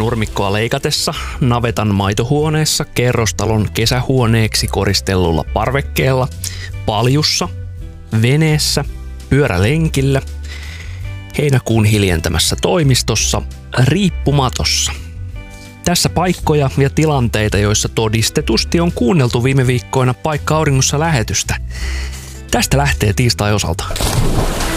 nurmikkoa leikatessa, navetan maitohuoneessa, kerrostalon kesähuoneeksi koristellulla parvekkeella, paljussa, veneessä, pyörälenkillä, heinäkuun hiljentämässä toimistossa, riippumatossa. Tässä paikkoja ja tilanteita, joissa todistetusti on kuunneltu viime viikkoina Paikka Auringossa -lähetystä. Tästä lähtee tiistai osalta.